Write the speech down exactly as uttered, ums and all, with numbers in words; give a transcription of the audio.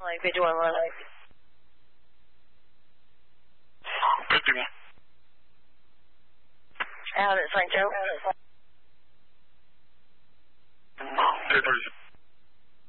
like fifty-one one. fifty-one. Out at Saint Joe. Hey,